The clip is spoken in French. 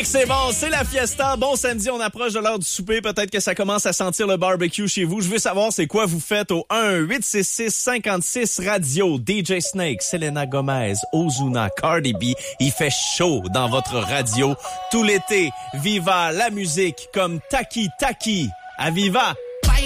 que c'est bon, c'est la fiesta. Bon samedi, on approche de l'heure du souper. Peut-être que ça commence à sentir le barbecue chez vous. Je veux savoir c'est quoi vous faites au 1-866-56 Radio. DJ Snake, Selena Gomez, Ozuna, Cardi B. Il fait chaud dans votre radio tout l'été. Viva la musique comme Taki Taki. À Viva!